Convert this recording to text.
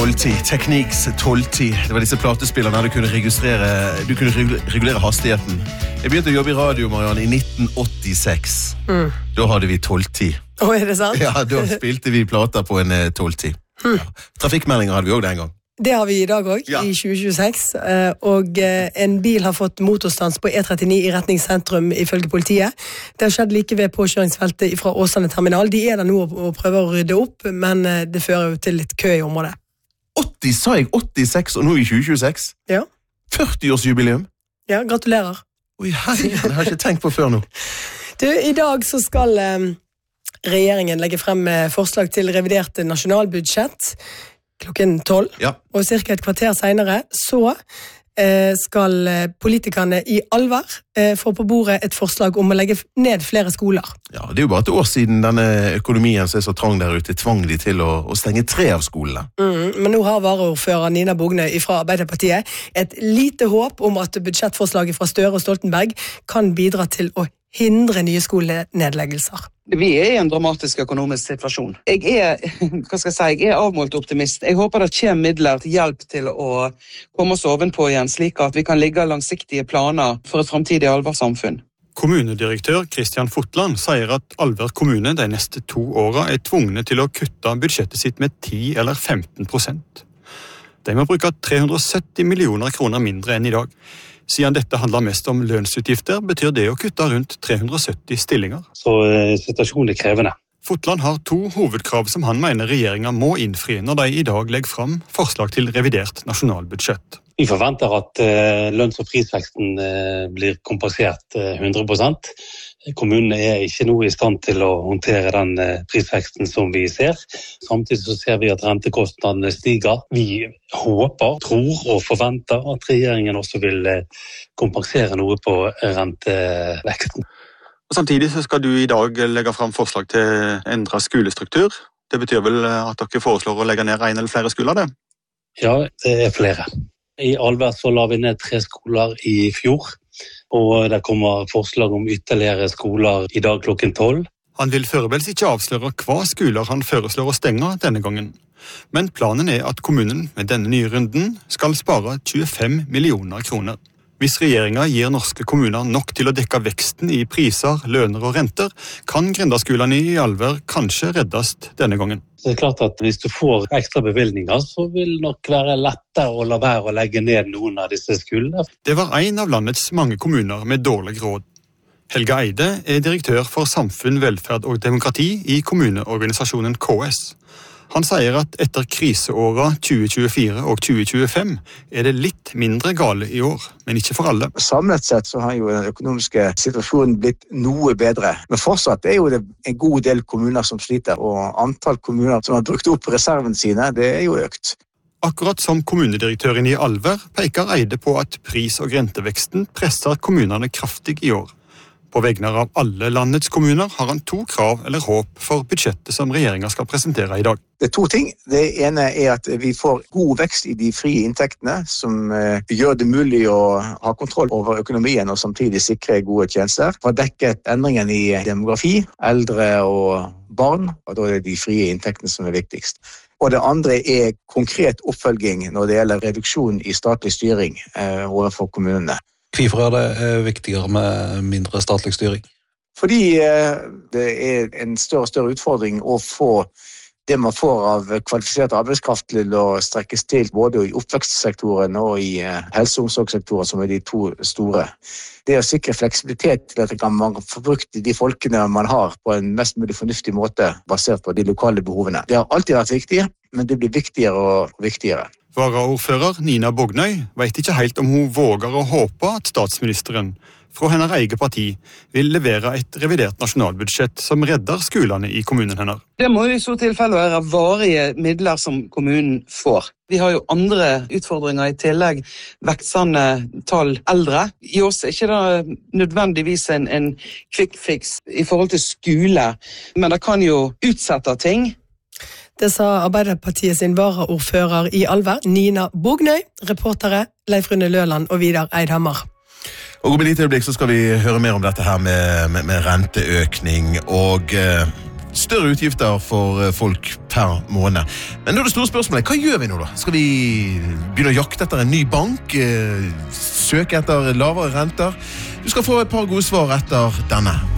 1210, Techniques 1210. Det var disse platespillerne du kunne regulere hastigheten. Jeg begynte å jobbe i radio, Marianne, i 1986. Da hadde vi 1210. Er det sant? Ja, da spilte vi plater på en 1210. Ja. Trafikkmeldinger hadde vi også den gang. Det har vi i dag også, i 2026. Og en bil har fått motorstans på E39 i retning sentrum ifølge politiet. Det har skjedd like ved påkjøringsfeltet fra Åsane terminal. De der nå og prøver å rydde opp, men det fører jo til litt kø i området. 80, sa jeg 86, og nå i 2026? Ja. 40-årsjubileum? Ja, gratulerer. Oi, herregud, det har jeg ikke tenkt på før nå. Du, i dag så skal regjeringen legge frem forslag til revidert nasjonalbudsjett klokken 12, og cirka et kvarter senere så skal politikerne i Alver få på bordet et forslag om å legge ned flere skoler. Ja, det er jo bare et år siden denne økonomien som er så trang der ute tvang de til å stenge 3 av skolene. Men nå har varaordfører Nina Bognøy fra Arbeiderpartiet et lite håp om at budsjettforslaget fra Støre og Stoltenberg kan bidra til å hindre nye skolenedleggelser. Vi er i en dramatisk økonomisk situasjon. Jeg er avmålt optimist. Jeg håper det kommer midler til hjelp til å komme oss ovenpå igjen, slik at vi kan ligge langsiktige planer for et fremtidig Alver-samfunn. Kommunedirektør Kristian Fotland sier at Alver kommune de neste 2 årene er tvungne til å kutte budsjettet sitt med 10 eller 15%. De må bruke 370 millioner kroner mindre enn i dag. Siden dette handler mest om lønnsutgifter, betyr det å kutte rundt 370 stillinger. Så situasjonen er krevende. Fotland har 2 hovedkrav som han mener regjeringen må innfri når de i dag legger fram forslag til revidert nasjonalbudsjett. Vi forventer at lønns- og prisveksten blir kompensert 100%. Kommunene er ikke nå i stand til å håndtere den prisveksten som vi ser. Samtidig så ser vi at rentekostnadene stiger. Vi håper, tror og forventer at regjeringen også vil kompensere noe på renteveksten. Og samtidig så skal du i dag legge fram forslag til endret skolestruktur. Det betyr vel at dere foreslår å legge ned 1 eller flere skoler, det? Ja, det er flere. I Alver så la vi ned 3 skoler i fjor. Og det kommer forslag om ytterligere skoler i dag klokken 12. Han vil foreløpig ikke avsløre hva skoler han foreslår å stenge denne gangen. Men planen er at kommunen med denne nye runden skal spare 25 millioner kroner. Hvis regjeringen gir norske kommuner nok til å dekke veksten i priser, lønner og renter, kan grendaskolene i Alver kanskje reddes denne gangen. Det er klart at hvis du får ekstra bevilgninger, så vil det nok være lettere å la være å legge ned noen av disse skolene. Det var en av landets mange kommuner med dårlig råd. Helge Eide er direktør for samfunn, velferd og demokrati i kommuneorganisasjonen KS. Han sier at etter kriseåra 2024 og 2025 er det litt mindre gale i år, men ikke for alle. Samlet sett så har jo den økonomiske situasjonen blitt noe bedre. Men fortsatt er jo det en god del kommuner som sliter, og antall kommuner som har brukt opp reservene sine, det er jo økt. Akkurat som kommunedirektøren i Alver peker Eide på at pris- og renteveksten presser kommunene kraftig i år. På vegne av alle landets kommuner har han 2 krav eller håp for budsjettet som regjeringen skal presentere i dag. Det er 2 ting. Det ene er at vi får god vekst i de frie inntektene, som gjør det mulig å ha kontroll over økonomien og samtidig sikre gode tjenester. For å dekke endringen i demografi, eldre og barn, og da er det de frie inntektene som er viktigst. Og det andre er konkret oppfølging når det gjelder reduksjon i statlig styring overfor kommunene. Hvorfor er det viktigere med mindre statlig styring? Fordi det er en større og større utfordring å få det man får av kvalifisert arbeidskraft til å strekkes til både i oppvekstsektoren og i helse- og omsorgssektoren, som er de 2 store. Det å sikre fleksibilitet til at man får brukt de folkene man har på en mest mulig fornuftig måte, basert på de lokale behovene. Det har alltid vært viktig, men det blir viktigere og viktigere. Varaordfører Nina Bognøy vet ikke helt om hun våger å håpe at statsministeren fra hennes eget parti vil levere et revidert nasjonalbudsjett som redder skolene i kommunen hennes. Det må jo i så tilfelle være varige midler som kommunen får. Vi har jo andre utfordringer i tillegg, veksende tall eldre. I oss er ikke det nødvendigvis en quick fix i forhold til skole, men det kan jo utsette ting. Det sa Arbeiderpartiet sin varaordfører i Alver, Nina Bognøy, reportere Leif Rune Løland og Vidar Eidhammer. Og om et lite øyeblikk så skal vi høre mer om dette her med renteøkning og større utgifter for folk per måned. Men da det store spørsmålet, hva gjør vi nå da? Skal vi begynne å jakte etter en ny bank? Søke etter lavere renter? Du skal få et par gode svar etter denne.